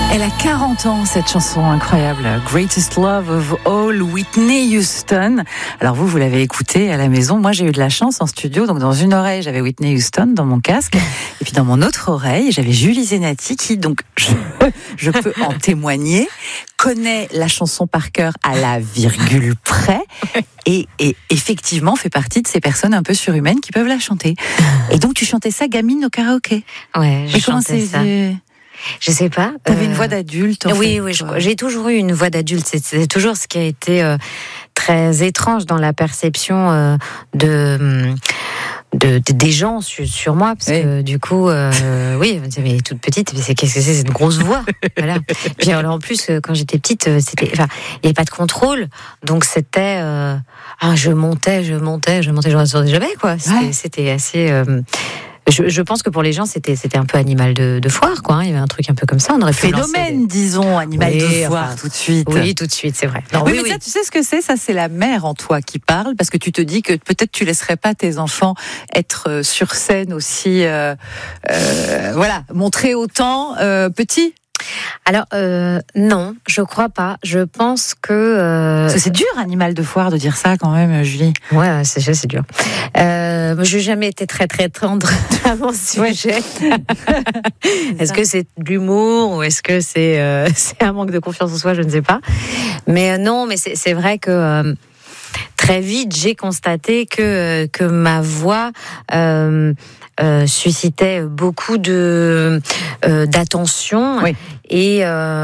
Elle a 40 ans, cette chanson incroyable. Greatest Love of All, Whitney Houston. Alors vous l'avez écoutée à la maison. Moi, j'ai eu de la chance en studio. Donc, dans une oreille, j'avais Whitney Houston dans mon casque. Et puis, dans mon autre oreille, j'avais Julie Zenati qui, donc, je peux en témoigner, connaît la chanson par cœur à la virgule près. Et effectivement, fait partie de ces personnes un peu surhumaines qui peuvent la chanter. Et donc, tu chantais ça gamine au karaoké. Ouais, je chantais ça. Je sais pas. T'avais une voix d'adulte. Oui, j'ai toujours eu une voix d'adulte. C'est toujours ce qui a été très étrange dans la perception des gens sur moi, parce que du coup, oui, mais toute petite, mais qu'est-ce que c'est cette grosse voix, voilà. Puis alors, en plus, quand j'étais petite, il n'y avait pas de contrôle, donc c'était, je montais, je ne jamais quoi. C'était assez. Je pense que pour les gens, c'était un peu animal de foire, quoi. Il y avait un truc un peu comme ça. On aurait pu phénomène, disons, animal de foire, tout de suite. Oui, tout de suite, c'est vrai. Non, mais ça, tu sais ce que c'est ? Ça, c'est la mère en toi qui parle, parce que tu te dis que peut-être tu laisserais pas tes enfants être sur scène aussi, montrer autant petits. Alors non, je crois pas. Je pense que c'est dur, animal de foire, de dire ça quand même, Julie. Ouais, c'est dur. Je n'ai jamais été très très tendre à mon sujet. Est-ce que c'est de l'humour ou est-ce que c'est un manque de confiance en soi ? Je ne sais pas. Mais non, mais c'est vrai que très vite j'ai constaté que ma voix suscitait beaucoup d'attention, oui. et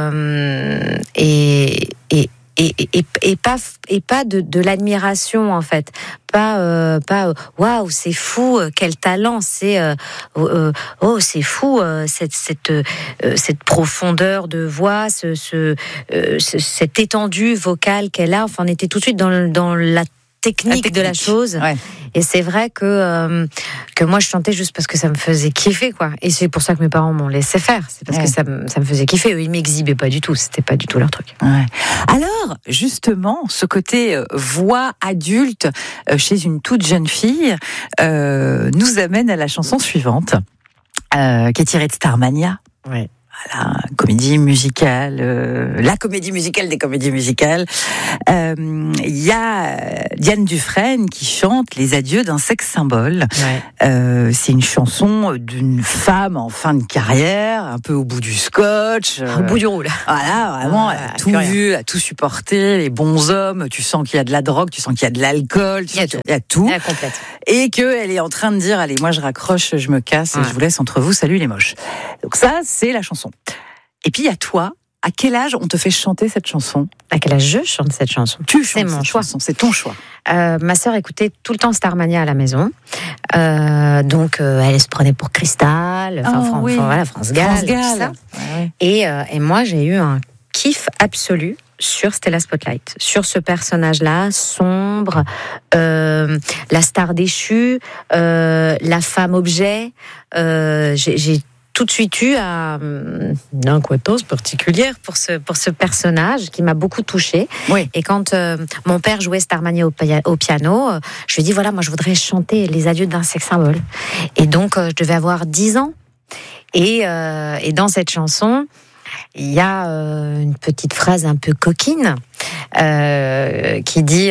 pas de l'admiration en fait, pas waouh c'est fou, quel talent, c'est c'est fou, cette profondeur de voix, cette étendue vocale qu'elle a. Enfin, on était tout de suite dans la technique de la chose. Ouais. Et c'est vrai que moi je chantais juste parce que ça me faisait kiffer, quoi. Et c'est pour ça que mes parents m'ont laissé faire. C'est parce que ça me faisait kiffer. Eux, ils m'exhibaient pas du tout. C'était pas du tout leur truc. Ouais. Alors, justement, ce côté voix adulte chez une toute jeune fille nous amène à la chanson suivante, qui est tirée de Starmania. Ouais. Voilà, comédie musicale, la comédie musicale des comédies musicales. Il y a Diane Dufresne qui chante Les adieux d'un sexe symbole. Ouais. C'est une chanson d'une femme en fin de carrière, un peu au bout du scotch. Au bout du roule. Voilà, vraiment, elle a tout vu, elle a tout supporté, les bons hommes, tu sens qu'il y a de la drogue, tu sens qu'il y a de l'alcool, il y a tout. Et qu'elle est en train de dire, allez, moi je raccroche, je me casse, je vous laisse entre vous, salut les moches. Donc ça, c'est la chanson. Et puis, à toi, à quel âge on te fait chanter cette chanson ? À quel âge je chante cette chanson ? C'est mon choix. C'est ton choix. Ma sœur écoutait tout le temps Starmania à la maison. Donc, elle se prenait pour Cristal, France Gall. Tout ça. Ouais. Et moi, j'ai eu un kiff absolu sur Stella Spotlight, sur ce personnage-là, sombre, la star déchue, la femme objet. J'ai tout de suite eu une incohétence particulière pour ce personnage qui m'a beaucoup touchée. Oui. Et quand mon père jouait Starmania au piano, je lui ai dit, voilà, moi je voudrais chanter Les adieux d'un sexe symbole. Et donc, je devais avoir 10 ans. Et dans cette chanson, il y a une petite phrase un peu coquine qui dit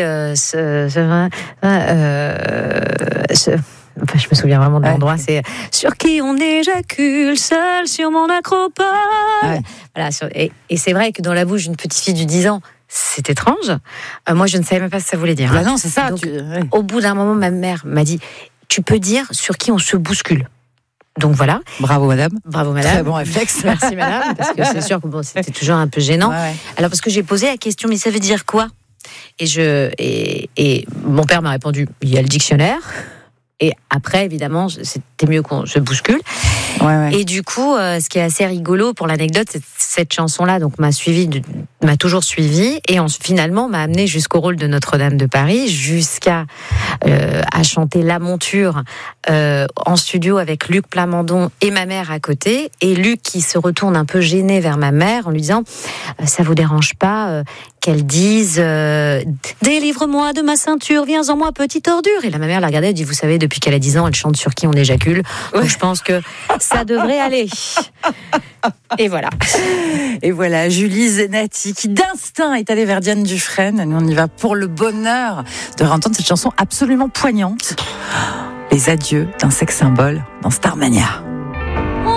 je me souviens vraiment de l'endroit, c'est sur qui on éjacule seul sur mon acropole. Ouais. Voilà, et c'est vrai que dans la bouche d'une petite fille de 10 ans, c'est étrange. Moi, je ne savais même pas ce que ça voulait dire. Bah non, c'est ça. Donc, au bout d'un moment, ma mère m'a dit, tu peux dire sur qui on se bouscule. Donc voilà. Bravo madame. Très bon réflexe. Merci madame, parce que c'est sûr que c'était toujours un peu gênant. Ouais. Alors parce que j'ai posé la question, mais ça veut dire quoi ? Et mon père m'a répondu, il y a le dictionnaire. Et après, évidemment, c'était mieux qu'on se bouscule. Ouais. Et du coup, ce qui est assez rigolo pour l'anecdote, c'est cette chanson-là, donc m'a toujours suivi, et finalement m'a amené jusqu'au rôle de Notre-Dame de Paris, jusqu'à à chanter La Monture en studio avec Luc Plamondon et ma mère à côté, et Luc qui se retourne un peu gêné vers ma mère en lui disant ça vous dérange pas qu'elle dise délivre-moi de ma ceinture, viens en moi petite ordure. Et là, ma mère la regardait, elle dit, vous savez, depuis qu'elle a 10 ans, elle chante sur qui on éjacule. Donc je pense que ça devrait aller. Et voilà. Et voilà, Julie Zenati qui d'instinct est allée vers Diane Dufresne. Nous on y va pour le bonheur de réentendre cette chanson absolument poignante. Les adieux d'un sex symbole dans Starmania.